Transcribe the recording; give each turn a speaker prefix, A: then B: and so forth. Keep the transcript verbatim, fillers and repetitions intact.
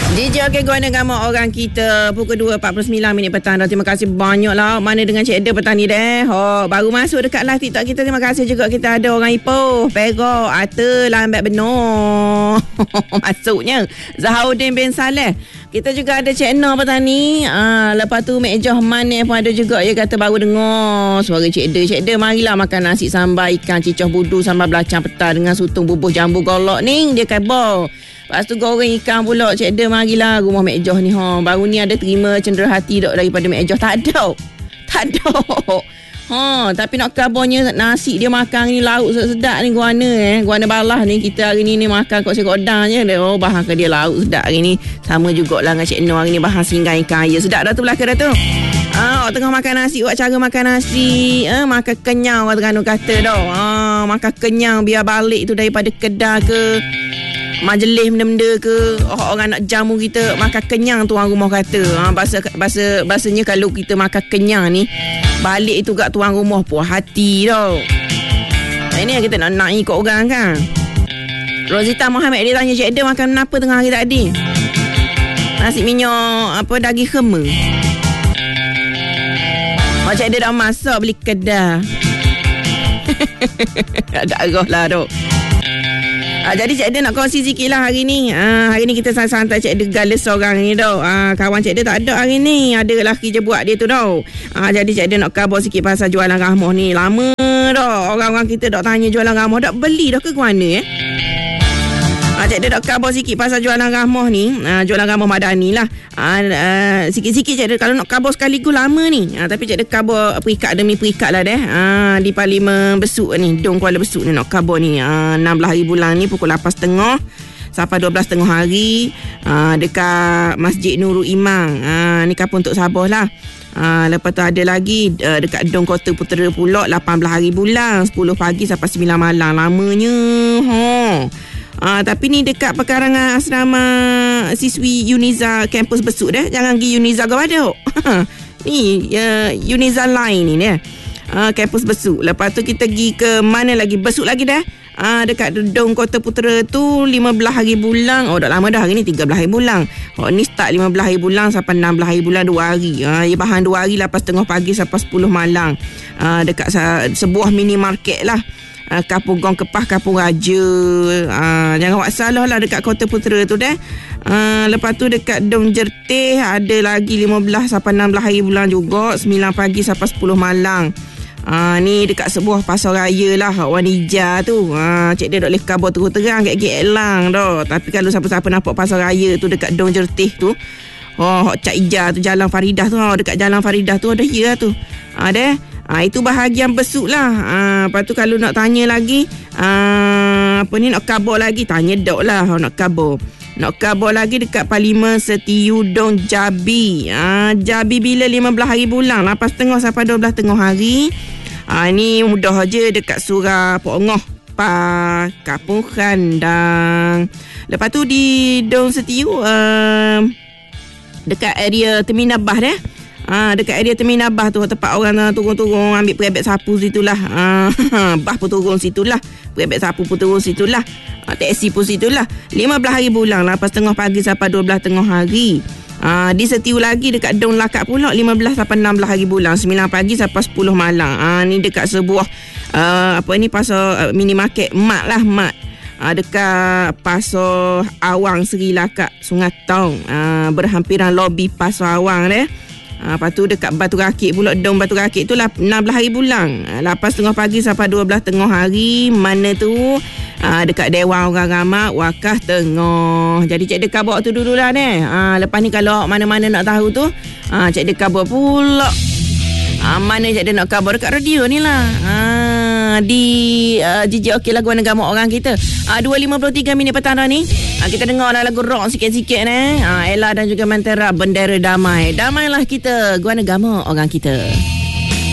A: D J Okey Guana Gama orang kita pukul dua empat puluh sembilan minit petang dah. Terima kasih banyak lah. Mana dengan Cik Eda petang ni deh. Oh, baru masuk dekat live TikTok kita. Terima kasih juga kita ada orang Ipoh, Perak, Ata, lambat benar. Masuknya Zaharuddin bin Saleh. Kita juga ada Cik Noh petang ni. Ah, lepas tu Mek Joh Manis pun ada juga. Dia kata baru dengar suara Cik Eda. Cik Eda marilah makan nasi sambal ikan cicoh budu sambal belacang petang dengan sutung bubuh jambu golok ni. Dia kebal. Lepas tu goreng ikan pula. Cik Eda marilah rumah Mek Joh ni. Ha. Baru ni ada terima cendera hati dok daripada Mek Joh. Tak ada. Tak ada. Ha. Tapi nak kabarnya nasi dia makan ni lauk sedap ni Guana eh. Guana balah ni. Kita hari ni ni makan kok sekodang je. Oh bahan ke dia lauk sedap hari ni. Sama jugalah dengan Cik Noh hari ni bahan singgang ikan air. Sedap dah tu belakang dah tu. Ha. Awak tengah makan nasi. Awak cara makan nasi. Ha. Makan kenyang orang Terengganu kata dah. Ha. Makan kenyang biar balik tu daripada Kedah ke majlis benda-benda ke orang nak jamu kita makan kenyang tu orang rumah kata. Ha, bahasa bahasa bahasanya kalau kita makan kenyang ni balik tu kat tuan rumah puas hati tau. Ini yang kita nak nak ikut orang kan. Rozita Muhammad dia tanya Cik Eda makan apa tengah hari tadi? Nasi minyak apa daging khema. Mak Cik Eda dah masak beli Kedah. Ada arah lah tu. Ha, jadi Cik Eda nak kongsi sikit lah hari ni. Ha, hari ni kita santai-santai Cik Eda gales seorang ni tau. Ha, kawan Cik Eda tak ada hari ni. Ada lelaki je buat dia tu tau. Ha, jadi Cik Eda nak khabar sikit pasal jualan rahmah ni. Lama dah orang-orang kita tak tanya jualan rahmah. Tak beli dah ke Guana eh? Ha, Cik Eda nak khabar sikit pasal jualan rahmah ni. Ha, jualan rahmah Madani lah. Ha, uh, sikit-sikit Cik Eda kalau nak khabar sekaligus lama ni. Ha, tapi Cik Eda khabar perikat demi perikat lah deh. Ha, di Parlimen Besuk ni. Dong Kuala Besuk ni nak khabar ni. Ha, enam belas hari bulan ni pukul lapan tiga puluh sampai dua belas tiga puluh hari. Ha, dekat Masjid Nurul Imam. Ha, ni kapal untuk Sabah lah. Ha, lepas tu ada lagi uh, dekat Dong Kota Putera pula lapan belas hari bulan sepuluh pagi sampai sembilan malam lamanya. Ha. Ah, tapi ni dekat pekarangan asrama siswi Uniza kampus Besuk dah. Jangan pergi Uniza Gawada. Ni uh, Uniza lain ni dia. Ah, kampus Besuk. Lepas tu kita pergi ke mana lagi? Besuk lagi dah. Ah, dekat Dong Kota Putera tu lima belas hari bulan. Oh dah lama dah hari ni tiga belas hari bulan. Oh ni start lima belas hari bulan sampai enam belas hari bulan dua hari. Ah, ia bahan dua hari lapan tiga puluh pagi sampai sepuluh malam. Ah, dekat sebuah minimarket lah. Uh, Kapung Gong Kepah, Kapung Raja. uh, Jangan buat salah lah dekat Kota Putera tu dah. uh, Lepas tu dekat Dong Jertih ada lagi lima belas sampai enam belas hari bulan juga, sembilan pagi sampai sepuluh malam. uh, Ni dekat sebuah pasar raya lah, Wan Ija tu. uh, Cik dia tak boleh kabar terus terang kat G L lang dah. Tapi kalau siapa-siapa nampak pasar raya tu dekat Dong Jertih tu, oh, Cak Ija tu, Jalan Faridah tu, oh, dekat Jalan Faridah tu ada ya tu. Ada. Uh, Ha, itu bahagian Besuk lah. Ha, lepas tu kalau nak tanya lagi, ha, apa ni nak khabar lagi, tanya dok lah. Nak khabar. Nak khabar lagi dekat Parlimen Setiu Dong Jabi. Ha, Jabi bila lima belas hari bulan, lapan setengah sampai dua belas setengah hari. Ha, ni mudah je dekat Surah Pok Ngoh Pa Kapung Khandang. Lepas tu di Dong Setiu, uh, dekat area Terminal Bah dah. Ah, dekat area Terminal Bah tu tempat orang uh, turun-turun ambil perebet sapu situlah. Ah, bah pun turun situlah. Perebet sapu pun turun situlah. Ah, taksi pun situlah. lima belas hari bulan lapan setengah pagi sampai dua belas setengah hari. Ah, di Setiu lagi dekat Dong Lakak pula lima belas sampai enam belas hari bulan, sembilan pagi sampai sepuluh malam. Ah, ni dekat sebuah uh, apa ni pasar uh, minimarket Mak lah, Mak. Ah, dekat Pasar Awang Seri Lakak Sungai Tong. Ah, berhampiran lobi Pasar Awang deh. Ha, lepas tu dekat Batu Rakit pula, Dong Batu Rakit tu enam belas hari bulan, lapan setengah pagi sampai dua belas setengah hari. Mana tu? Ha, dekat Dewan Orang Ramai Wakaf Tengah. Jadi Cik Eda khabar tu dulu lah ni. Ha, lepas ni kalau mana-mana nak tahu tu, ha, Cik Eda khabar pula. Ha, mana Cik Eda nak khabar dekat radio ni lah. Ha, di uh, J J Okey Lagu Negama orang kita. Ha, dua lima puluh tiga minit petang dah ni. Ha, kita dengar dah lagu rock sikit-sikit ni. Ha, Ella dan juga Mantera, Bendera Damai. Damailah kita, Guana Gama orang kita.